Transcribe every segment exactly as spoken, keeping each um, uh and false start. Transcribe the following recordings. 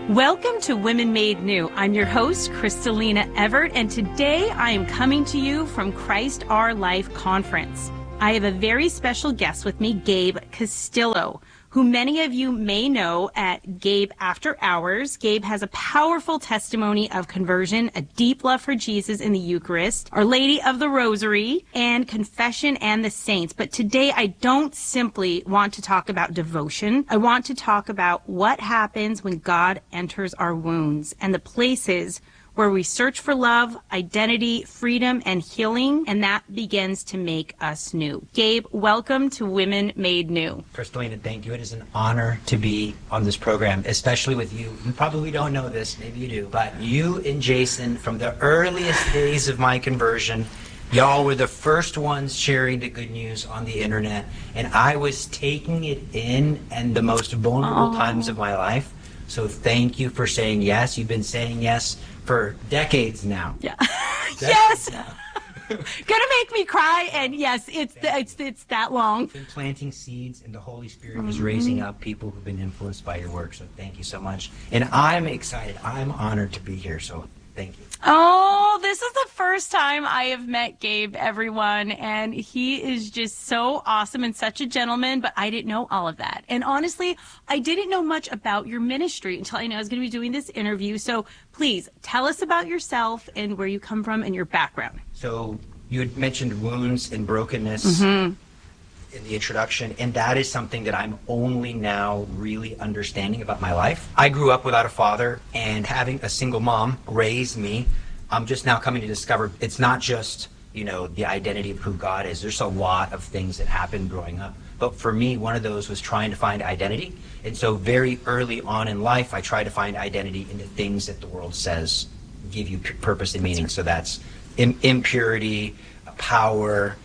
Welcome to Women Made New. I'm your host, Kristalina Everett, and today I am coming to you from Christ Our Life Conference. I have a very special guest with me, Gabe Castillo, who many of you may know at Gabe After Hours. Gabe has a powerful testimony of conversion, a deep love for Jesus in the Eucharist, Our Lady of the Rosary, and confession and the saints. But today I don't simply want to talk about devotion. I want to talk about what happens when God enters our wounds and the places where we search for love, identity, freedom, and healing, and that begins to make us new. Gabe, welcome to Women Made New. Kristalina, thank you. It is an honor to be on this program, especially with you. You probably don't know this, maybe you do, but you and Jason, from the earliest days of my conversion, y'all were the first ones sharing the good news on the internet, and I was taking it in and the most vulnerable Aww. times of my life. So thank you for saying yes. You've been saying yes for decades now. Yeah. Decades Yes. now. Gonna make me cry, and yes, it's the, it's it's that long. You've been planting seeds, and the Holy Spirit is raising up people who've been influenced by your work. So thank you so much. And I'm excited. I'm honored to be here. So thank you. Oh, this is the first time I have met Gabe, everyone, and he is just so awesome and such a gentleman, but I didn't know all of that. And honestly, I didn't know much about your ministry until I knew I was going to be doing this interview. So please tell us about yourself and where you come from and your background. So you had mentioned wounds and brokenness Mm-hmm. in the introduction, and that is something that I'm only now really understanding about my life. I grew up without a father, and having a single mom raise me, I'm just now coming to discover it's not just, you know, the identity of who God is. There's a lot of things that happened growing up. But for me, one of those was trying to find identity. And so very early on in life, I tried to find identity in the things that the world says give you p- purpose and meaning. So that's im- impurity, power,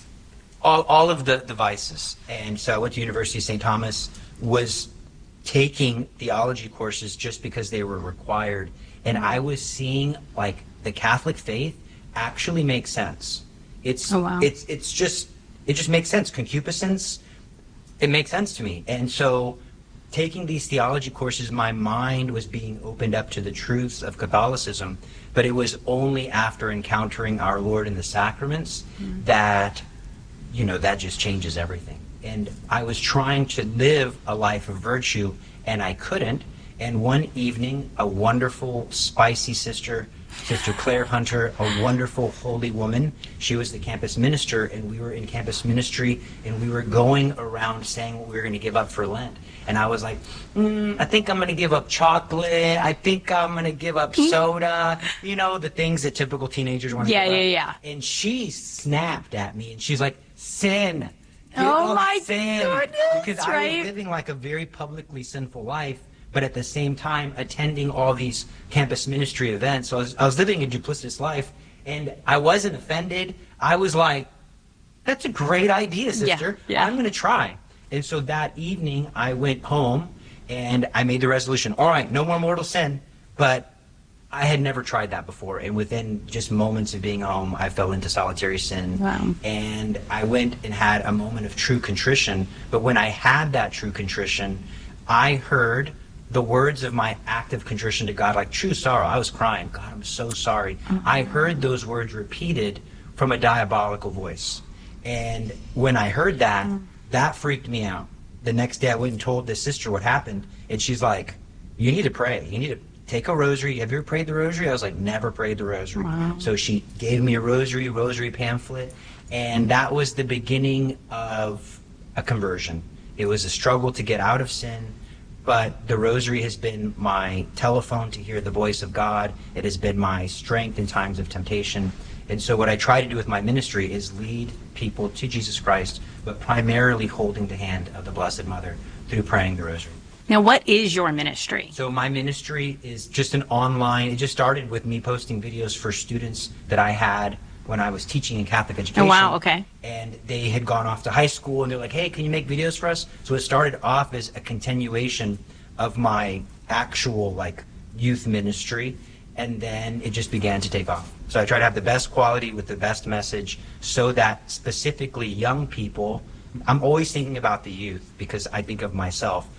all, all of the, the vices. And so I went to University of Saint Thomas, was taking theology courses just because they were required. And I was seeing like the Catholic faith actually makes sense. It's, Oh, wow. it's, it's just, it just makes sense. Concupiscence, it makes sense to me. And so taking these theology courses, my mind was being opened up to the truths of Catholicism, but it was only after encountering our Lord in the sacraments mm. that, you know, that just changes everything. And I was trying to live a life of virtue, and I couldn't. And one evening, a wonderful, spicy sister, Sister Claire Hunter, a wonderful, holy woman, she was the campus minister, and we were in campus ministry, and we were going around saying what we were going to give up for Lent. And I was like, mm, I think I'm going to give up chocolate. I think I'm going to give up soda. You know, the things that typical teenagers want to Yeah, give up. yeah, yeah. And she snapped at me, and she's like, sin. Give Oh up my sin. goodness, Because I right? was living like a very publicly sinful life, but at the same time attending all these campus ministry events. So I was, I was living a duplicitous life, and I wasn't offended. I was like, that's a great idea, sister. Yeah, yeah. I'm going to try. And so that evening, I went home, and I made the resolution, all right, no more mortal sin. But I had never tried that before, and within just moments of being home, I fell into solitary sin. Wow. And I went and had a moment of true contrition. But when I had that true contrition, I heard the words of my active contrition to God, like true sorrow. I was crying, God, I'm so sorry. Mm-hmm. I heard those words repeated from a diabolical voice. And when I heard that, mm-hmm. that freaked me out. The next day I went and told this sister what happened, and she's like, you need to pray. You need to take a rosary. Have you ever prayed the rosary? I was like, never prayed the rosary. Wow. So she gave me a rosary, rosary pamphlet, and that was the beginning of a conversion. It was a struggle to get out of sin. But the rosary has been my telephone to hear the voice of God. It has been my strength in times of temptation. And so what I try to do with my ministry is lead people to Jesus Christ, but primarily holding the hand of the Blessed Mother through praying the rosary. Now, what is your ministry? So my ministry is just an online, it just started with me posting videos for students that I had when I was teaching in Catholic education. Oh, wow, okay. And they had gone off to high school, and they're like, hey, can you make videos for us? So it started off as a continuation of my actual, like, youth ministry, and then it just began to take off. So I try to have the best quality with the best message so that specifically young people, I'm always thinking about the youth because I think of myself,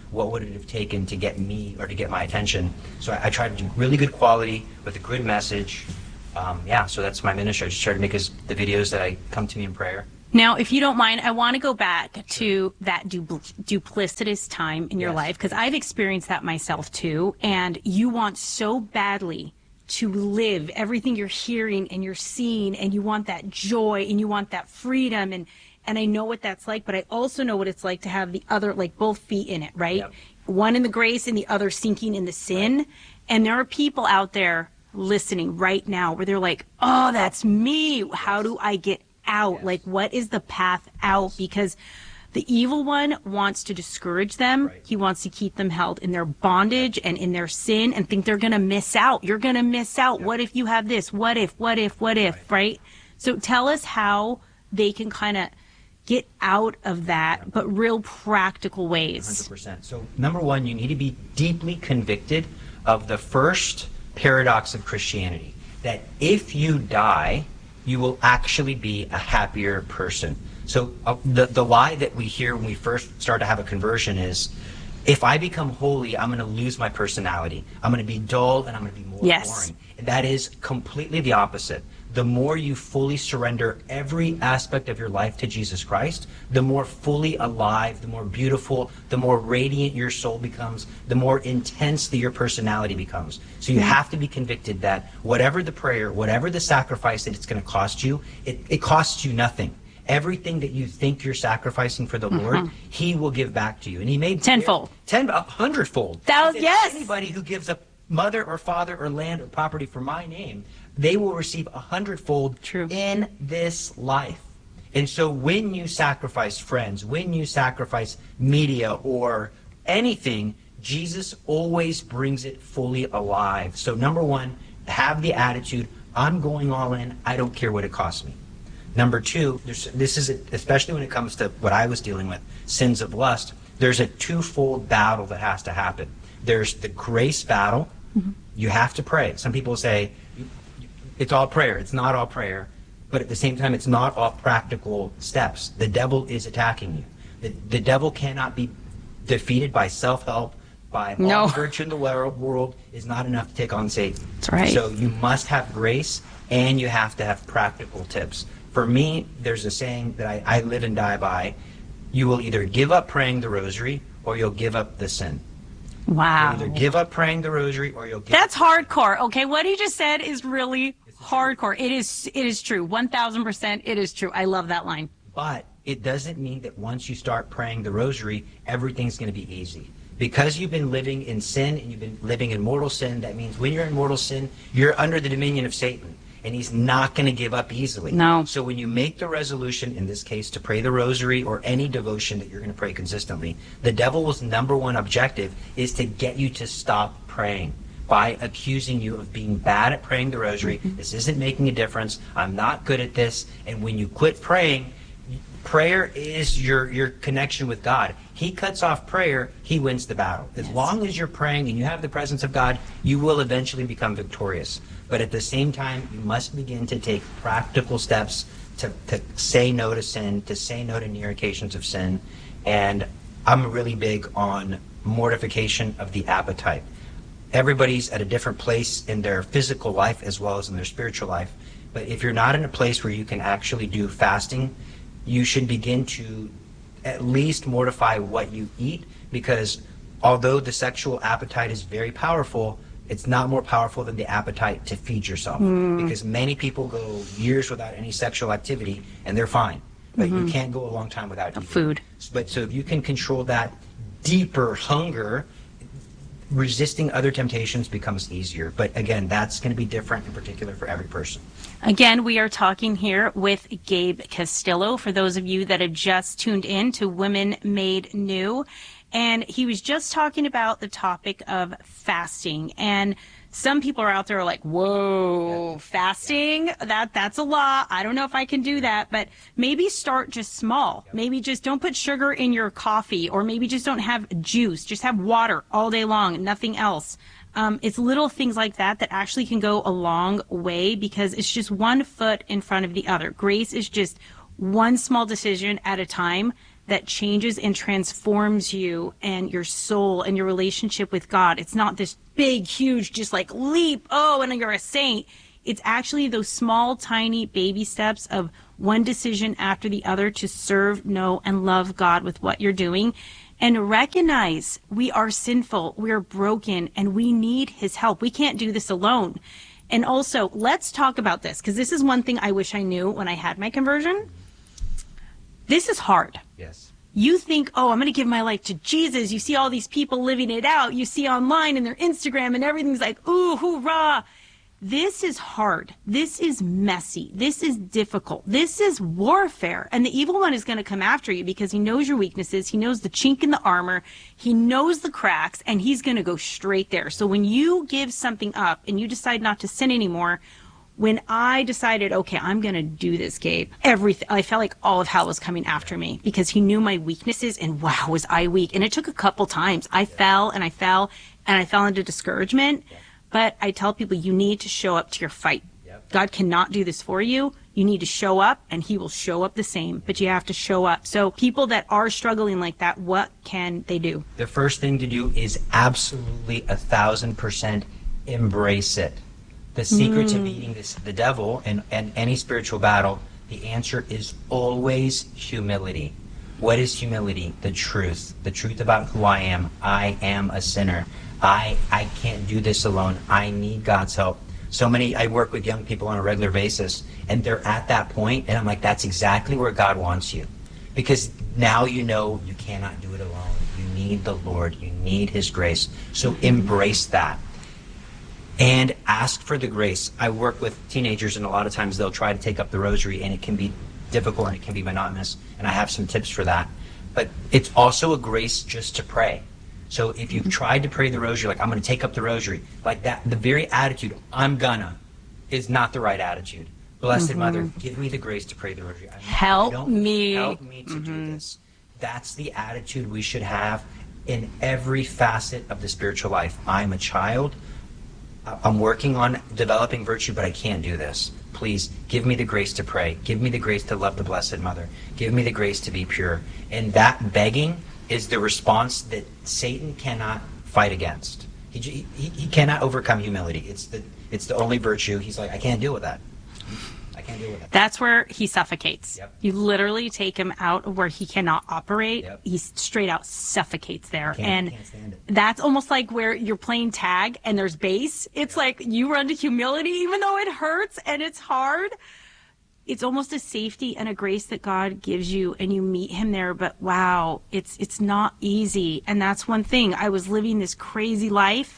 what would it have taken to get me or to get my attention? So I, I try to do really good quality with a good message. Um, yeah, so that's my ministry. I just try to make as, the videos that I come to me in prayer. Now, if you don't mind, I want to go back to that du- duplicitous time in your Yes. life, because I've experienced that myself too. And you want so badly to live everything you're hearing and you're seeing, and you want that joy and you want that freedom. And, and I know what that's like, but I also know what it's like to have the other, like both feet in it, right? Yep. One in the grace and the other sinking in the sin. Right. And there are people out there listening right now where they're like, oh, that's me. How do I get out? Yes. Like, what is the path out? Because the evil one wants to discourage them. Right. He wants to keep them held in their bondage and in their sin and think they're going to miss out. You're going to miss out. Yep. What if you have this? What if, what if, what if, right? right? So tell us how they can kind of get out of that, yeah. but real practical ways. one hundred percent. So number one, you need to be deeply convicted of the first paradox of Christianity, that if you die, you will actually be a happier person. So uh, the, the lie that we hear when we first start to have a conversion is, if I become holy, I'm going to lose my personality. I'm going to be dull and I'm going to be more yes. boring. And that is completely the opposite. The more you fully surrender every aspect of your life to Jesus Christ, the more fully alive, the more beautiful, the more radiant your soul becomes, the more intense that your personality becomes. So you have to be convicted that whatever the prayer, whatever the sacrifice that it's going to cost you, it, it costs you nothing. Everything that you think you're sacrificing for the mm-hmm. Lord, He will give back to you. And He made tenfold, ten, a hundredfold. Thousand, yes. Anybody who gives up mother or father or land or property for my name, they will receive a hundredfold True. in this life. And so when you sacrifice friends, when you sacrifice media or anything, Jesus always brings it fully alive. So number one, have the attitude, I'm going all in, I don't care what it costs me. Number two, there's, this is, a, especially when it comes to what I was dealing with, sins of lust, there's a twofold battle that has to happen. There's the grace battle. Mm-hmm. You have to pray. Some people say, it's all prayer. It's not all prayer. But at the same time, it's not all practical steps. The devil is attacking you. The, the devil cannot be defeated by self-help, by no. all the virtue in the world, world is not enough to take on Satan. That's right. So you must have grace, and you have to have practical tips. For me, there's a saying that I, I live and die by. You will either give up praying the rosary, or you'll give up the sin. Wow. You'll either give up praying the rosary, or you'll give That's up hardcore. Okay, what he just said is really hardcore. It is it is true. one thousand percent it is true. I love that line. But it doesn't mean that once you start praying the rosary, everything's going to be easy. Because you've been living in sin and you've been living in mortal sin, that means when you're in mortal sin, you're under the dominion of Satan. And he's not going to give up easily. No. So when you make the resolution, in this case, to pray the rosary or any devotion that you're going to pray consistently, the devil's number one objective is to get you to stop praying by accusing you of being bad at praying the rosary. Mm-hmm. This isn't making a difference. I'm not good at this. And when you quit praying, prayer is your, your connection with God. He cuts off prayer, He wins the battle. As yes. long as you're praying and you have the presence of God, you will eventually become victorious. But at the same time, you must begin to take practical steps to, to say no to sin, to say no to near occasions of sin. And I'm really big on mortification of the appetite. Everybody's at a different place in their physical life as well as in their spiritual life. But if you're not in a place where you can actually do fasting, you should begin to at least mortify what you eat, because although the sexual appetite is very powerful, it's not more powerful than the appetite to feed yourself. Mm. Because many people go years without any sexual activity and they're fine. But mm-hmm. you can't go a long time without eating. Food. But so if you can control that deeper hunger, resisting other temptations becomes easier. But again, that's going to be different in particular for every person. Again, we are talking here with Gabe Castillo, for those of you that have just tuned in to Women Made New. And he was just talking about the topic of fasting. And some people are out there like, whoa, yeah. fasting, yeah. that that's a lot. I don't know if I can do that. But maybe start just small. Yeah. Maybe just don't put sugar in your coffee, or maybe just don't have juice. Just have water all day long, nothing else. Um, it's little things like that that actually can go a long way, because it's just one foot in front of the other. Grace is just one small decision at a time. that changes and transforms you and your soul and your relationship with God. It's not this big, huge, just like leap, oh, and you're a saint. It's actually those small, tiny baby steps of one decision after the other to serve, know, and love God with what you're doing. And recognize we are sinful, we're broken, and we need his help. We can't do this alone. And also, let's talk about this, because this is one thing I wish I knew when I had my conversion. This is hard. Yes. You think, oh, I'm going to give my life to Jesus. You see all these people living it out. You see online and their Instagram and everything's like, ooh, hoorah. This is hard. This is messy. This is difficult. This is warfare. And the evil one is going to come after you because he knows your weaknesses. He knows the chink in the armor. He knows the cracks, and he's going to go straight there. So when you give something up and you decide not to sin anymore, when I decided, okay, I'm going to do this, Gabe, everything, I felt like all of hell was coming after me because he knew my weaknesses, and wow, was I weak. And it took a couple times. I fell and I fell and I fell into discouragement. But I tell people, you need to show up to your fight. Yep. God cannot do this for you. You need to show up, and he will show up the same, but you have to show up. So people that are struggling like that, what can they do? The first thing to do is absolutely a thousand percent embrace it. The secret mm. to beating this, the devil and, and any spiritual battle, the answer is always humility. What is humility? The truth. The truth about who I am. I am a sinner. I I can't do this alone. I need God's help. So many, I work with young people on a regular basis, and they're at that point, and I'm like, that's exactly where God wants you. Because now you know you cannot do it alone. You need the Lord. You need his grace. So embrace that. And ask for the grace. I work with teenagers, and a lot of times they'll try to take up the rosary, and it can be difficult and it can be monotonous, and I have some tips for that. But it's also a grace just to pray. So if you've tried to pray the rosary, like, I'm going to take up the rosary, like that, the very attitude, I'm gonna, is not the right attitude. Blessed mm-hmm. Mother, give me the grace to pray the rosary. I, help I me. Help me to mm-hmm. do this. That's the attitude we should have in every facet of the spiritual life. I'm a child. I'm working on developing virtue, but I can't do this. Please give me the grace to pray. Give me the grace to love the Blessed Mother. Give me the grace to be pure. And that begging is the response that Satan cannot fight against. He, he, he cannot overcome humility. It's the it's the only virtue. He's like, I can't deal with that. I can't deal with that. That's where he suffocates. Yep. You literally take him out of where he cannot operate. Yep. He straight out suffocates there. Can't, and can't stand it. That's almost like where you're playing tag and there's base. It's yep. like you run to humility, even though it hurts and it's hard. It's almost a safety and a grace that God gives you, and you meet him there. But wow, it's it's not easy. And that's one thing. I was living this crazy life,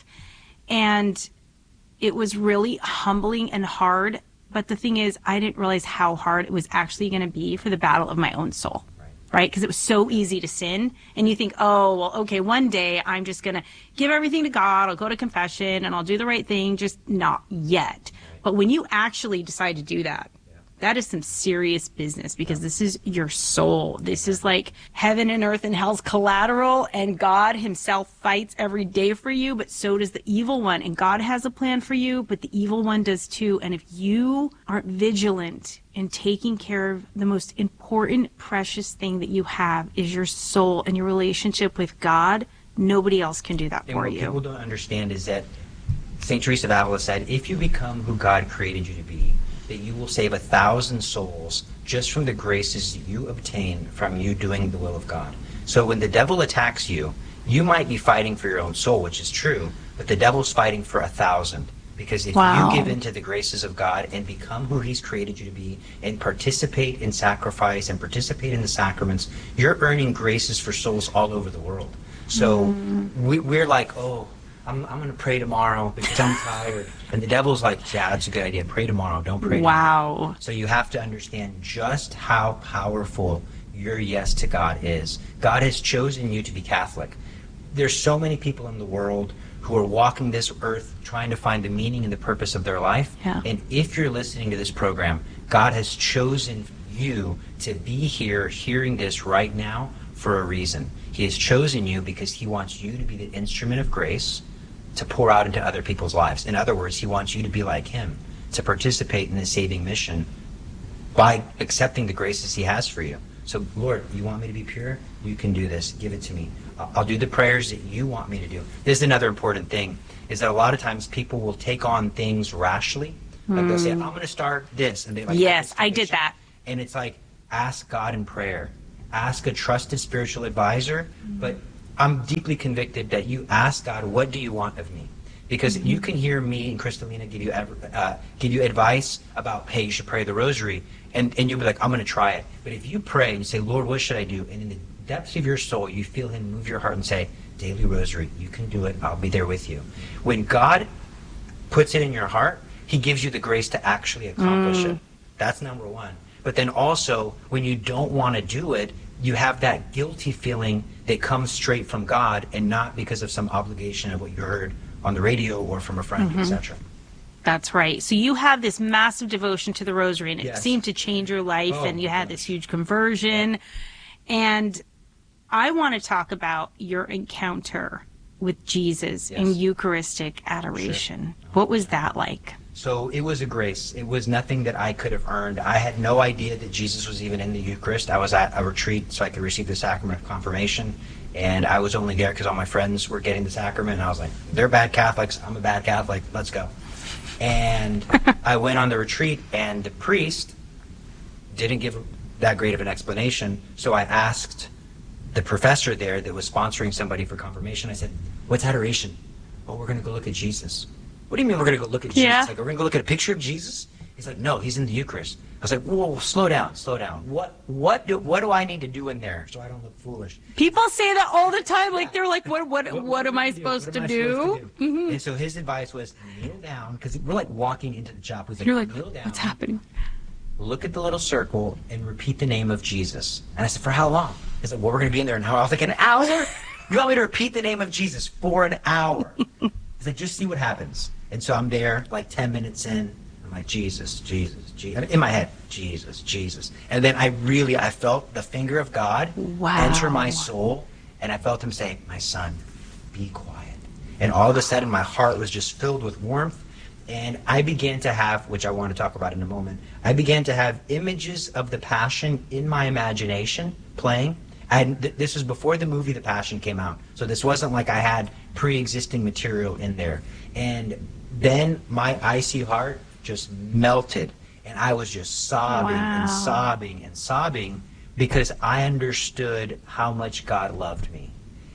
and it was really humbling and hard. But the thing is, I didn't realize how hard it was actually going to be for the battle of my own soul, right? Because it was so easy to sin. And you think, oh, well, okay, one day I'm just going to give everything to God. I'll go to confession and I'll do the right thing. Just not yet. But when you actually decide to do that, that is some serious business, because this is your soul. This is like heaven and earth and hell's collateral, and God himself fights every day for you, but so does the evil one. And God has a plan for you, but the evil one does too. And if you aren't vigilant in taking care of the most important, precious thing that you have is your soul and your relationship with God, nobody else can do that and for what you. People don't understand is that Saint Teresa of Avila said, if you become who God created you to be, that you will save a thousand souls just from the graces you obtain from you doing the will of God. So when the devil attacks you, you might be fighting for your own soul, which is true, but the devil's fighting for a thousand. Because if wow. you give in to the graces of God and become who he's created you to be, and participate in sacrifice and participate in the sacraments, you're earning graces for souls all over the world. So mm. we, we're like, oh, I'm, I'm going to pray tomorrow because I'm tired. And the devil's like, yeah, that's a good idea. Pray tomorrow. Don't pray Wow. tomorrow. So you have to understand just how powerful your yes to God is. God has chosen you to be Catholic. There's so many people in the world who are walking this earth trying to find the meaning and the purpose of their life. Yeah. And if you're listening to this program, God has chosen you to be here hearing this right now for a reason. He has chosen you because he wants you to be the instrument of grace to pour out into other people's lives. In other words, he wants you to be like him, to participate in the saving mission by accepting the graces he has for you. So, Lord, you want me to be pure? You can do this. Give it to me. I'll I'll do the prayers that you want me to do. This is another important thing, is that a lot of times people will take on things rashly. Like they'll say, I'm going to start this. And they like, Yes, I did that. And it's like, ask God in prayer. Ask a trusted spiritual advisor. But I'm deeply convicted that you ask God, what do you want of me? Because mm-hmm. you can hear me and Kristalina give you uh, give you advice about, hey, you should pray the rosary. And, and you'll be like, I'm going to try it. But if you pray and you say, Lord, what should I do? And in the depths of your soul, you feel him move your heart and say, daily rosary, you can do it. I'll be there with you. When God puts it in your heart, he gives you the grace to actually accomplish mm. it. That's number one. But then also, when you don't want to do it, you have that guilty feeling that comes straight from God and not because of some obligation of what you heard on the radio or from a friend, mm-hmm. et cetera. That's right. So you have this massive devotion to the rosary, and it Yes. seemed to change your life, Oh, and you my had gosh. this huge conversion. Yeah. And I want to talk about your encounter with Jesus Yes. in Eucharistic adoration. Sure. What was that like? So it was a grace. It was nothing that I could have earned. I had no idea that Jesus was even in the Eucharist. I was at a retreat so I could receive the sacrament of confirmation. And I was only there because all my friends were getting the sacrament. And I was like, they're bad Catholics. I'm a bad Catholic. Let's go. And I went on the retreat, and the priest didn't give that great of an explanation. So I asked the professor there that was sponsoring somebody for confirmation. I said, what's adoration? Oh, we're going to go look at Jesus. What do you mean we're going to go look at Jesus? Yeah. Like, we're going to go look at a picture of Jesus? He's like, no, he's in the Eucharist. I was like, whoa, slow down, slow down. What what do, what do I need to do in there so I don't look foolish? People say that all the time. Like, they're like, what what, what, What, am I do? supposed What to am I do? supposed to do? Mhm. And so his advice was, kneel down, because we're like walking into the chapel. He's like, You're like, kneel down, what's happening? look at the little circle, and repeat the name of Jesus. And I said, for how long? He's like, well, we're going to be in there an hour. I was like, an hour? You want me to repeat the name of Jesus for an hour? He's like, just see what happens. And so I'm there, like ten minutes in. I'm like, Jesus, Jesus, Jesus. In my head, Jesus, Jesus. And then I really, I felt the finger of God Wow. enter my soul. And I felt him say, my son, be quiet. And all of a sudden, my heart was just filled with warmth. And I began to have, which I want to talk about in a moment, I began to have images of the Passion in my imagination playing. And th- this was before the movie The Passion came out. So this wasn't like I had pre-existing material in there. And then my icy heart just melted. And I was just sobbing Wow. and sobbing and sobbing because I understood how much God loved me.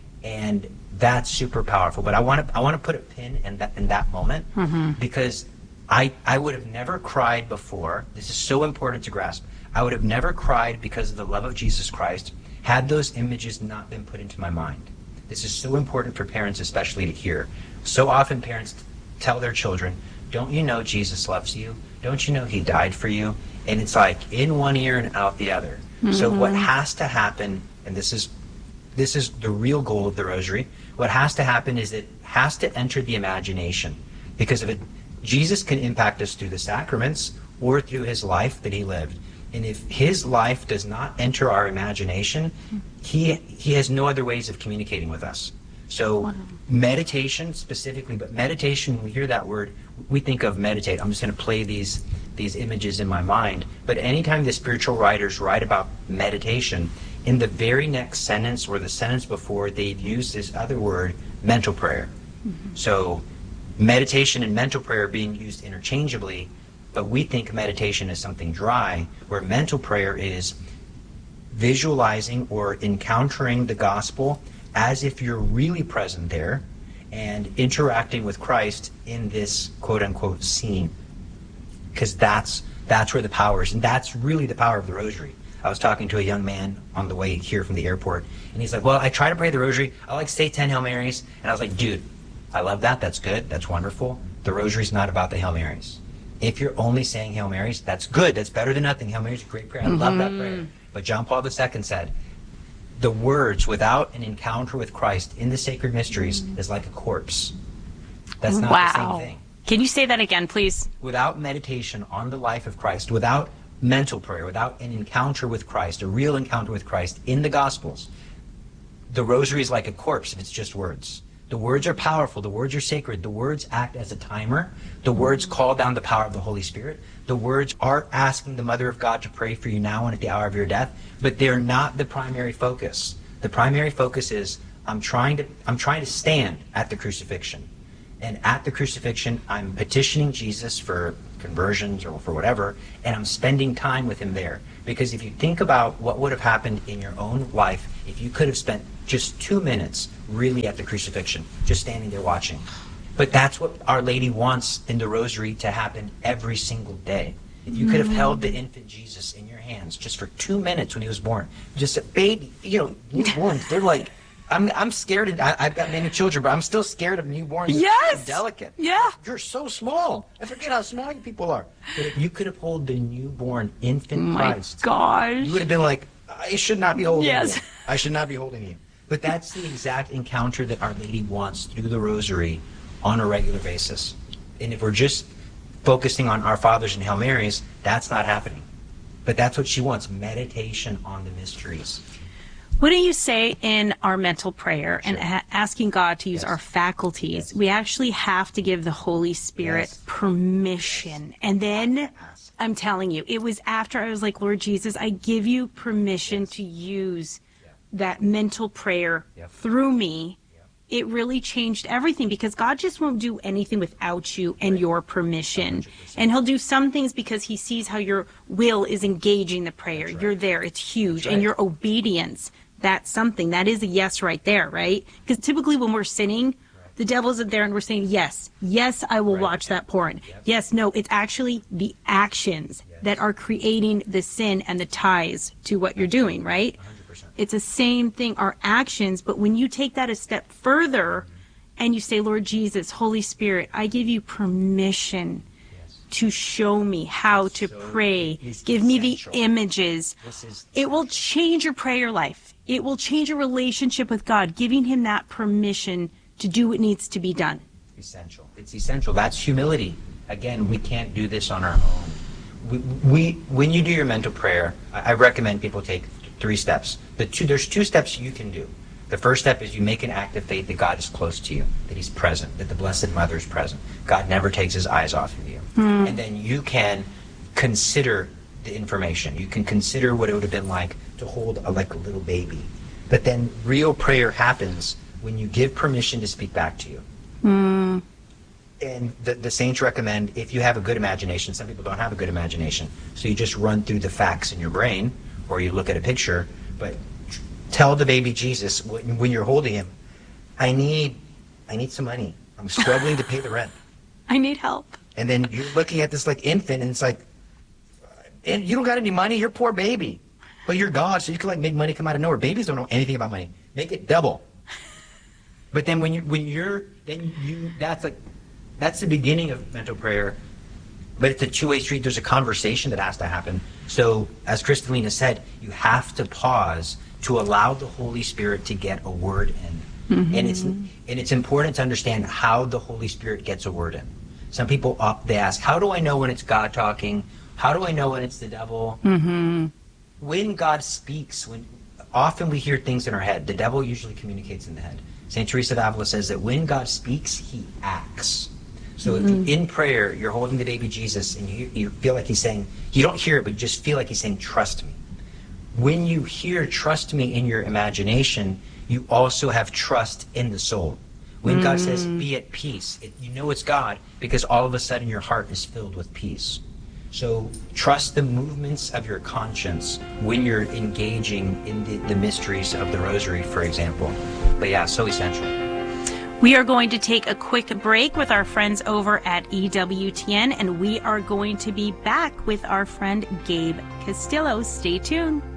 And that's super powerful. But I want to I want to put a pin in that in that moment Mm-hmm. because I I would have never cried before. This is so important to grasp. I would have never cried because of the love of Jesus Christ had those images not been put into my mind. This is so important for parents especially to hear. So often parents tell their children, don't you know Jesus loves you? Don't you know he died for you? And it's like in one ear and out the other. Mm-hmm. So what has to happen, and this is this is the real goal of the rosary, what has to happen is it has to enter the imagination. Because if it, Jesus can impact us through the sacraments or through his life that he lived. And if his life does not enter our imagination, he he has no other ways of communicating with us. So Wow. meditation specifically, but meditation, when we hear that word, we think of meditate. I'm just going to play these these images in my mind. But anytime the spiritual writers write about meditation, in the very next sentence or the sentence before, they've used this other word, mental prayer. Mm-hmm. So meditation and mental prayer are being used interchangeably, but we think meditation is something dry, where mental prayer is visualizing or encountering the gospel as if you're really present there and interacting with Christ in this quote-unquote scene. Because that's that's where the power is, and that's really the power of the rosary. I was talking to a young man on the way here from the airport, and he's like, well, I try to pray the rosary. I like to say ten Hail Marys. And I was like, dude, I love that. That's good. That's wonderful. The rosary's not about the Hail Marys. If you're only saying Hail Marys, that's good. That's better than nothing. Hail Mary's a great prayer. I mm-hmm. love that prayer. But John Paul the Second said, the words without an encounter with Christ in the sacred mysteries mm-hmm. is like a corpse. That's not wow. the same thing. Can you say that again, please? Without meditation on the life of Christ, without mental prayer, without an encounter with Christ, a real encounter with Christ in the Gospels, the rosary is like a corpse if it's just words. The words are powerful. The words are sacred. The words act as a timer. The words call down the power of the Holy Spirit. The words are asking the Mother of God to pray for you now and at the hour of your death, but they're not the primary focus. The primary focus is, I'm trying to, I'm trying to stand at the crucifixion. And at the crucifixion, I'm petitioning Jesus for conversions or for whatever, and I'm spending time with him there. Because if you think about what would have happened in your own life, if you could have spent just two minutes really at the crucifixion, just standing there watching. But that's what Our Lady wants in the Rosary to happen every single day. If you could have held the infant Jesus in your hands just for two minutes when he was born, just a baby, you know, newborns, they're like, I'm I'm scared. Of, I, I've got many children, but I'm still scared of newborns. Yes. They're delicate. Yeah. You're so small. I forget how small you people are. But if you could have held the newborn infant My Christ, gosh. you would have been like, I should not be holding Yes. you. I should not be holding you. But that's the exact encounter that Our Lady wants through the Rosary on a regular basis. And if we're just focusing on Our Fathers and Hail Marys, that's not happening. But that's what she wants, meditation on the mysteries. What do you say in our mental prayer and Sure. a- asking God to use Yes. our faculties? Yes. We actually have to give the Holy Spirit Yes. permission. Yes. And then Ask. I'm telling you, it was after I was like, Lord Jesus, I give you permission to use Yeah. that mental prayer Yep. through me. Yep. It really changed everything because God just won't do anything without you and your permission. one hundred percent. And he'll do some things because he sees how your will is engaging the prayer. That's right. You're there. It's huge. That's And right. your obedience, that's something. That is a yes right there, right? Because typically when we're sinning, the devil isn't there and we're saying, yes, yes, I will Right. watch that porn. Yep. Yes, no, it's actually the actions Yes. that are creating the sin and the ties to what you're doing, right? one hundred percent. It's the same thing, our actions, but when you take that a step further and you say, Lord Jesus, Holy Spirit, I give you permission Yes. to show me how to So pray. it is Give me the essential. images. This is It will change your prayer life. It will change your relationship with God, giving him that permission to do what needs to be done. essential. It's essential. That's humility. Again, we can't do this on our own. We, we when you do your mental prayer, I, I recommend people take th- three steps. The two, there's two steps you can do. The first step is you make an act of faith that God is close to you, that he's present, that the Blessed Mother is present. God never takes his eyes off of you. And then you can consider the information. You can consider what it would have been like to hold a, like a little baby. But then real prayer happens when you give permission to speak back to you. And the, the saints recommend, if you have a good imagination, some people don't have a good imagination, so you just run through the facts in your brain, or you look at a picture, but tell the baby Jesus, when, when you're holding him, I need, I need some money. I'm struggling to pay the rent. I need help. And then you're looking at this like infant, and it's like, and you don't got any money, you're a poor baby. But you're God, so you can like make money come out of nowhere. Babies don't know anything about money. Make it double. But then when you when you're then you that's like that's the beginning of mental prayer. But it's a two-way street. There's a conversation that has to happen. So as Kristalina said, you have to pause to allow the Holy Spirit to get a word in. Mm-hmm. And it's and it's important to understand how the Holy Spirit gets a word in. Some people uh, they ask, how do I know when it's God talking? How do I know when it's the devil? Mm-hmm. When God speaks, when often we hear things in our head, the devil usually communicates in the head. Saint Teresa of Avila says that when God speaks, he acts. So Mm-hmm. if in prayer you're holding the baby Jesus and you, you feel like he's saying, you don't hear it, but you just feel like he's saying, trust me. When you hear trust me in your imagination, you also have trust in the soul. When God says, be at peace, it, you know it's God because all of a sudden your heart is filled with peace. So trust the movements of your conscience when you're engaging in the, the mysteries of the Rosary, for example. But yeah, so essential. We are going to take a quick break with our friends over at E W T N, and we are going to be back with our friend Gabe Castillo. Stay tuned.